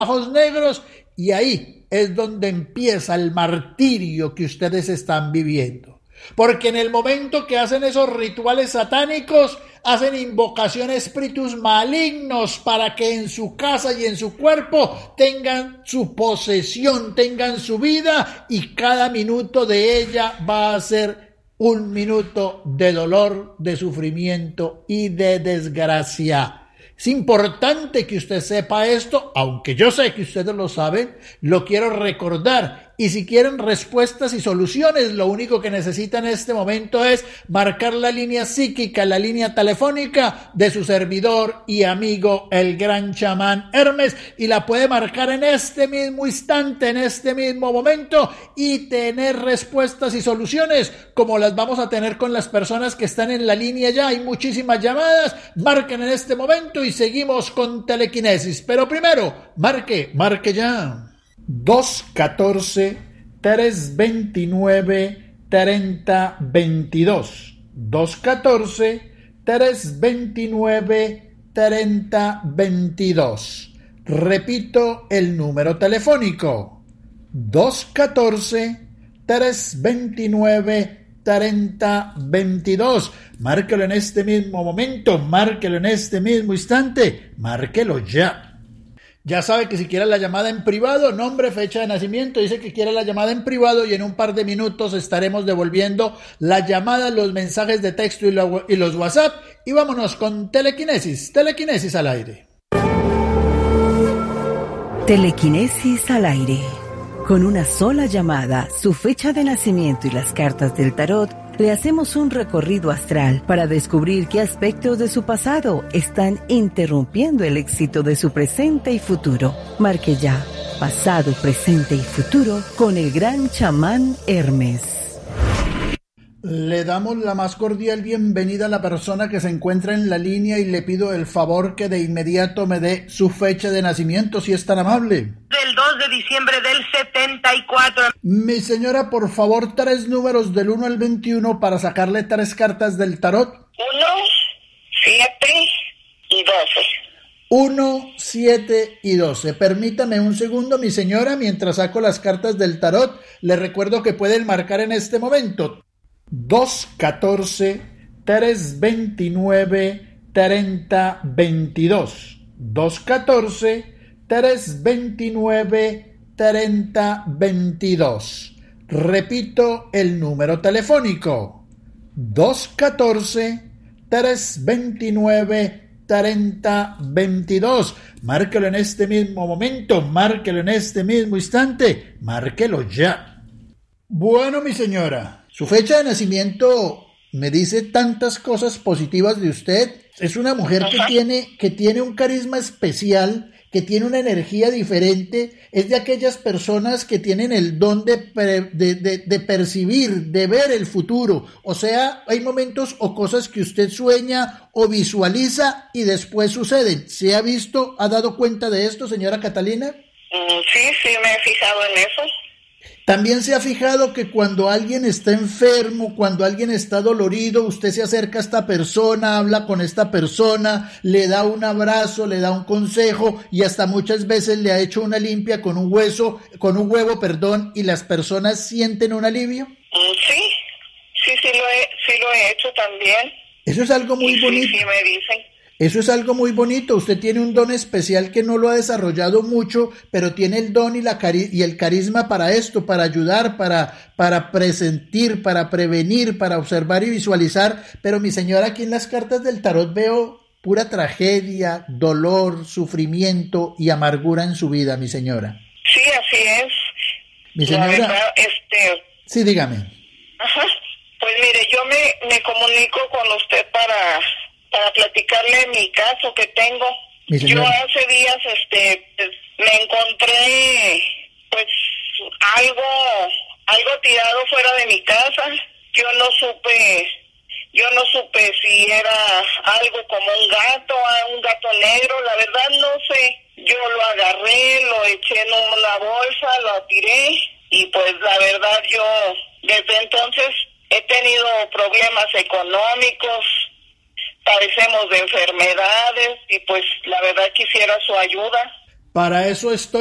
ojos negros, y ahí es donde empieza el martirio que ustedes están viviendo. Porque en el momento que hacen esos rituales satánicos, hacen invocación a espíritus malignos para que en su casa y en su cuerpo tengan su posesión, tengan su vida, y cada minuto de ella va a ser un minuto de dolor, de sufrimiento y de desgracia. Es importante que usted sepa esto, aunque yo sé que ustedes lo saben, lo quiero recordar. Y si quieren respuestas y soluciones, lo único que necesitan en este momento es marcar la línea psíquica, la línea telefónica de su servidor y amigo, el gran chamán Hermes, y la puede marcar en este mismo instante, en este mismo momento, y tener respuestas y soluciones, como las vamos a tener con las personas que están en la línea ya. Hay muchísimas llamadas, marquen en este momento y seguimos con telequinesis. Pero primero, marque ya. 214-329-3022. 214-329-3022. Repito el número telefónico: 214-329-3022. Márquelo en este mismo momento, márquelo en este mismo instante, márquelo ya. Ya sabe que si quiere la llamada en privado, nombre, fecha de nacimiento, dice que quiere la llamada en privado, y en un par de minutos estaremos devolviendo la llamada, los mensajes de texto y los WhatsApp. Y vámonos con telequinesis al aire. Telequinesis al aire. Con una sola llamada, su fecha de nacimiento y las cartas del tarot, le hacemos un recorrido astral para descubrir qué aspectos de su pasado están interrumpiendo el éxito de su presente y futuro. Marque ya, pasado, presente y futuro, con el gran chamán Hermes. Le damos la más cordial bienvenida a la persona que se encuentra en la línea, y le pido el favor que de inmediato me dé su fecha de nacimiento, si es tan amable. Del 2 de diciembre del 74. Mi señora, por favor, 3 números del 1 al 21 para sacarle 3 cartas del tarot. 1, 7 y 12. 1, 7 y 12. Permítame un segundo, mi señora, mientras saco las cartas del tarot. Le recuerdo que pueden marcar en este momento: 214-329-3022. 214-329-3022. Repito el número telefónico: 214-329-3022. Márquelo en este mismo momento, márquelo en este mismo instante, márquelo ya. Bueno, mi señora, su fecha de nacimiento me dice tantas cosas positivas de usted. Es una mujer que tiene un carisma especial, que tiene una energía diferente. Es de aquellas personas que tienen el don de percibir, de ver el futuro. O sea, hay momentos o cosas que usted sueña o visualiza y después suceden. ¿Se ha visto, ha dado cuenta de esto, señora Catalina? Sí, me he fijado en eso. También se ha fijado que cuando alguien está enfermo, cuando alguien está dolorido, usted se acerca a esta persona, habla con esta persona, le da un abrazo, le da un consejo, y hasta muchas veces le ha hecho una limpia con un huevo, y las personas sienten un alivio. Sí lo he hecho también. Eso es algo muy bonito. Sí, me dicen. Eso es algo muy bonito. Usted tiene un don especial que no lo ha desarrollado mucho, pero tiene el don y el carisma para esto, para ayudar, para presentir, para prevenir, para observar y visualizar. Pero mi señora, aquí en las cartas del tarot veo pura tragedia, dolor, sufrimiento y amargura en su vida, mi señora. Sí, así es. Mi señora. La verdad, Sí, dígame. Pues mire, yo me comunico con usted para platicarle mi caso que tengo. Yo hace días me encontré pues algo tirado fuera de mi casa. Yo no supe si era algo como un gato negro, la verdad no sé. Yo lo agarré, lo eché en una bolsa, lo tiré, y pues la verdad yo desde entonces he tenido problemas económicos, padecemos de enfermedades, y pues la verdad quisiera su ayuda. Para eso estoy